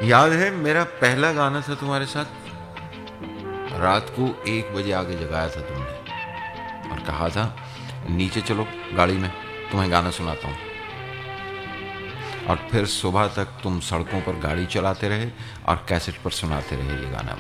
याद है मेरा पहला गाना था तुम्हारे साथ। रात को 1 बजे आके जगाया था तुमने और कहा था नीचे चलो गाड़ी में, तुम्हें गाना सुनाता हूँ। और फिर सुबह तक तुम सड़कों पर गाड़ी चलाते रहे और कैसेट पर सुनाते रहे ये गाना